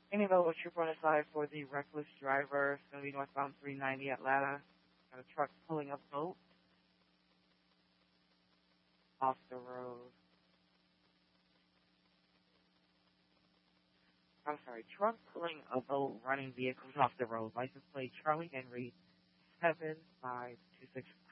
Anyway, what's your bonus side for the reckless driver? It's going to be northbound 390 Atlanta. Got a truck pulling a boat off the road. I'm sorry, truck pulling a boat running vehicles off the road. License plate Charlie Henry 7526